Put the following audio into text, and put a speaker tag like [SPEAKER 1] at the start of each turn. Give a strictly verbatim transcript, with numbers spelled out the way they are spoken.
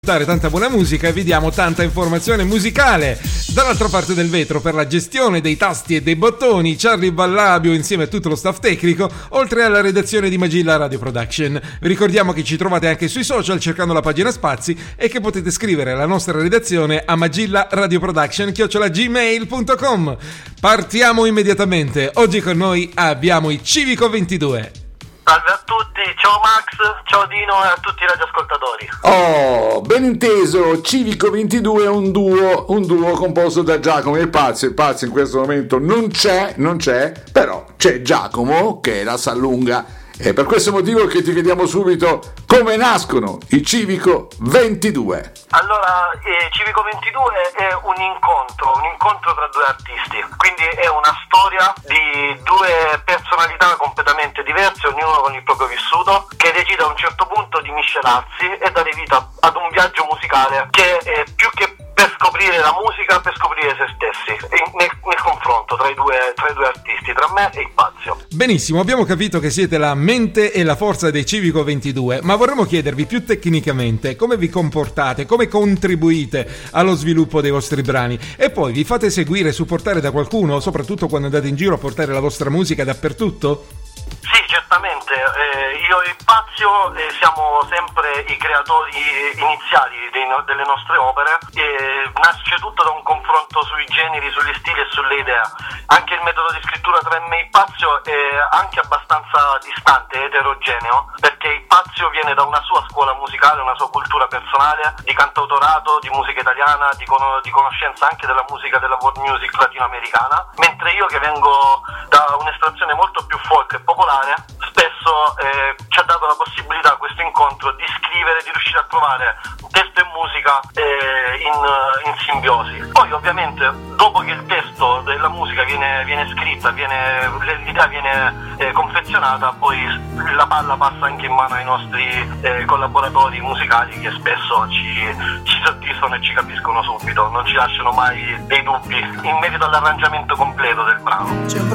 [SPEAKER 1] Tanta buona musica e vi diamo tanta informazione musicale. Dall'altra parte del vetro, per la gestione dei tasti e dei bottoni, Charlie Ballabio insieme a tutto lo staff tecnico, oltre alla redazione di Magilla Radio Production. Vi ricordiamo che ci trovate anche sui social cercando la pagina Spazi e che potete scrivere alla nostra redazione a magillaradioproduction chiocciola gmail punto com. Partiamo immediatamente. Oggi con noi abbiamo i Civico ventidue.
[SPEAKER 2] Salve a tutti, ciao Max, ciao Dino e a tutti i radioascoltatori.
[SPEAKER 3] Oh, ben inteso, Civico ventidue è un duo, un duo composto da Giacomo e Pazio. Il Pazio in questo momento non c'è, non c'è, però c'è Giacomo che la sa lunga. E per questo motivo che ti chiediamo subito come nascono i Civico ventidue.
[SPEAKER 2] Allora, eh, Civico ventidue è un incontro, un incontro tra due artisti, quindi è una storia di due personalità completamente diverse, ognuno con il proprio vissuto, che decide a un certo punto di miscelarsi e dare vita ad un viaggio musicale che è più che per scoprire la musica, per scoprire se stessi, nel, nel confronto tra i, due, tra i due artisti, tra me e il Pazio.
[SPEAKER 1] Benissimo, abbiamo capito che siete la mente e la forza dei Civico ventidue, ma vorremmo chiedervi più tecnicamente come vi comportate, come contribuite allo sviluppo dei vostri brani e poi vi fate seguire e supportare da qualcuno, soprattutto quando andate in giro a portare la vostra musica dappertutto?
[SPEAKER 2] Sì, certamente, eh, io e il Pazio eh, siamo sempre i creatori iniziali dei no- delle nostre opere e nasce tutto da un confronto sui generi, sugli stili e sulle idee. Anche il metodo di scrittura tra me e il Pazio è anche abbastanza distante, eterogeneo, perché il Pazio viene da una sua scuola musicale, una sua cultura personale di cantautorato, di musica italiana, di, con- di conoscenza anche della musica della world music latinoamericana, mentre io che vengo da un'estrazione molto più folk e popolare, spesso eh, ci ha dato la possibilità questo incontro di scrivere, di riuscire a trovare testo e musica eh, in, in simbiosi. Poi ovviamente dopo che il testo della musica viene, viene scritta, viene, l'idea viene eh, confezionata, poi la palla passa anche in mano ai nostri eh, collaboratori musicali che spesso ci, ci soddisfano e ci capiscono subito, non ci lasciano mai dei dubbi in merito all'arrangiamento completo del brano.